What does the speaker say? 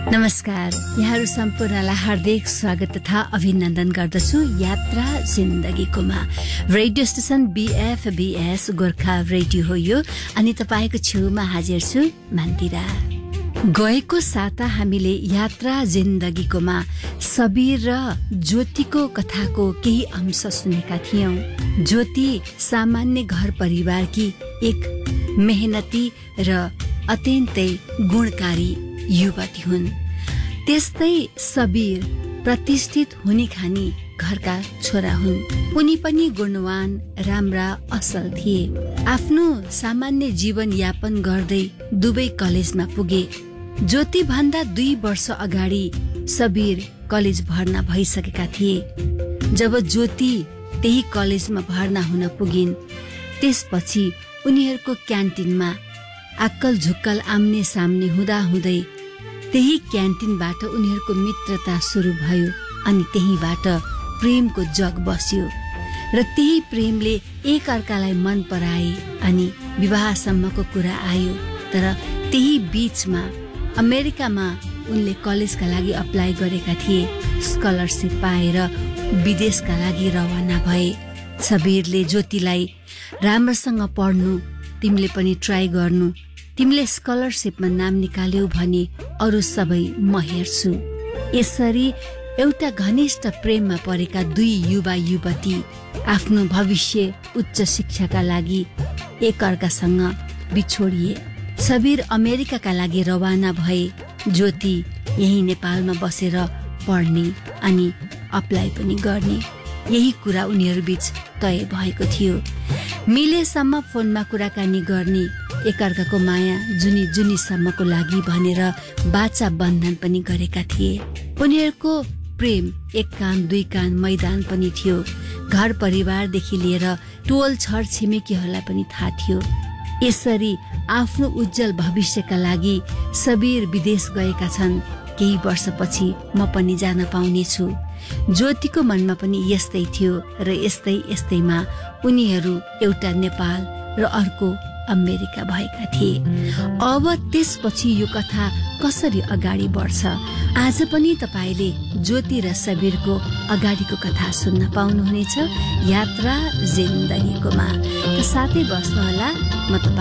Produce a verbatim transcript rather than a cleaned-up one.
नमस्कार, यहाँहरू सम्पूर्णलाई हार्दिक स्वागत तथा अभिनन्दन गर्दछु यात्रा जिन्दगीकोमा। रेडियो स्टेशन बीएफबीएस गोर्खा रेडियो हो यो, अनि तपाईको छेउमा हाजिर छु मान्दिरा। गएको साता हामीले यात्रा जिन्दगीकोमा सबीर र ज्योतिको कथाको केही अंश सुनेका थियौं। ज्योति सामान्य घर परिवारकी एक मेहनती र अत्यन्तै गुणकारी युवती हुन्। त्यस्तै सबीर प्रतिष्ठित हुने खानी घरका छोरा हुन्। उनी पनि गुणवान, राम्रा, असल थिए। आफ्नो सामान्य जीवन यापन गर्दै दुवै कलेजमा पुगे। ज्योति भन्दा दुई वर्ष अगाडि सबीर कलेज भर्ना भइसकेका थिए। जब ज्योति त्यही कलेजमा भर्ना हुन पुगिन्, त्यसपछि उनीहरूको क्यान्टिनमा आक्कल झुक्कल आम्ने सामने हुँदा हुँदै त्यही क्यान्टिनबाट उनीहरूको मित्रता सुरु भयो, अनि त्यहीबाट प्रेमको जग बस्यो र त्यही प्रेमले एक अर्कालाई मन पराए अनि विवाहसम्मको कुरा आयो। तर त्यही बीचमा अमेरिकामा उनले कलेजका लागि अप्लाई गरेका थिए। स्कलरशिप पाएर विदेशका लागि रवाना भए। सबीरले ज्योतिलाई राम्रोसँग पढ्नु, तिमीले पनि ट्राई गर्नु, तिमीले स्कलरशिपमा नाम निकाल्यौ भने अरू सबै म हेर्छु। यसरी एउटा घनिष्ठ प्रेममा परेका दुई युवा युवती आफ्नो भविष्य उच्च शिक्षाका लागि एकअर्कासँग बिछोडिए। सबीर अमेरिकाका लागि रवाना भए। ज्योति यही नेपालमा बसेर पढ्ने अनि अप्लाई पनि गर्ने, यही कुरा उनीहरू बीच तय भएको थियो। मिलेसम्म फोनमा कुराकानी गर्ने, एकअर्काको माया जुनी जुनीसम्मको लागि भनेर बाचा बन्धन पनि गरेका थिए। उनीहरूको प्रेम एक कान दुई कान मैदान पनि थियो। घर परिवारदेखि लिएर टोल छर छिमेकीहरूलाई पनि थाहा थियो। यसरी आफ्नो उज्जवल भविष्यका लागि सबीर विदेश गएका छन्। केही वर्षपछि म पनि जान पाउनेछु। ज्योतिको मनमा पनि यस्तै थियो र यस्तै यस्तैमा उनीहरू एउटा नेपाल र अर्को अमेरिका भएका थिए। अब त्यसपछि यो कथा कसरी अगाडि बढ्छ? आज पनि तपाईले ज्योति र सबीरको अगाडिको कथा सुन्न पाउनुहुनेछ यात्रा जिन्दगीकोमा। साथै बस्नुहोला, म